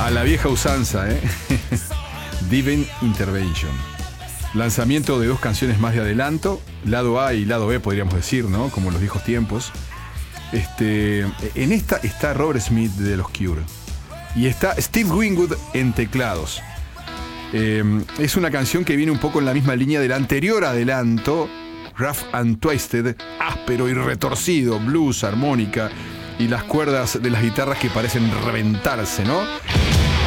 A la vieja usanza, ¿eh? Divine Intervention. Lanzamiento de 2 canciones más de adelanto, lado A y lado B, podríamos decir, ¿no? Como en los viejos tiempos. En esta está Robert Smith de los Cure. Y está Steve Winwood en teclados. Es una canción que viene un poco en la misma línea del anterior adelanto, Rough and Twisted, áspero y retorcido, blues, armónica y las cuerdas de las guitarras que parecen reventarse, ¿no?